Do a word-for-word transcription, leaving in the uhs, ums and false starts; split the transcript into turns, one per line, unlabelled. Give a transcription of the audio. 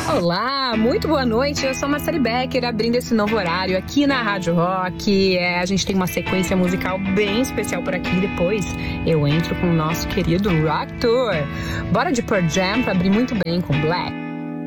Olá, muito boa noite, eu sou a Marcele Becker, abrindo esse novo horário aqui na Rádio Rock. É, a gente tem uma sequência musical bem especial por aqui, depois eu entro com o nosso querido Rock Tour. Bora de Pearl Jam pra abrir muito bem com Black.